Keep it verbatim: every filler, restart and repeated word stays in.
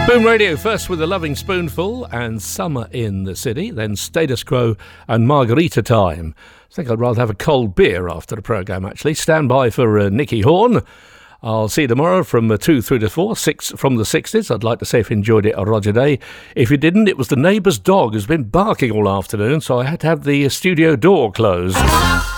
Boom Radio first with a loving spoonful and Summer in the City, then Status Quo and Margarita Time. I think I'd rather have a cold beer after the programme, actually. Stand by for uh, Nicky Horn. I'll see you tomorrow from uh, two through to four, six from the sixties. I'd like to say if you enjoyed it, Roger Day. If you didn't, it was the neighbour's dog who's been barking all afternoon, so I had to have the studio door closed.